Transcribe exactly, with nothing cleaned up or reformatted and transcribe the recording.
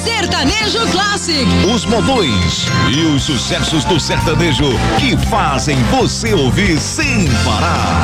Sertanejo Classic. Os modões e os sucessos do sertanejo que fazem você ouvir sem parar.